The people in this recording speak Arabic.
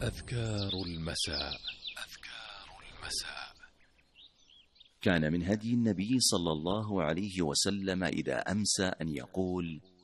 أذكار المساء. كان من هدي النبي صلى الله عليه وسلم إذا أمسى أن يقول: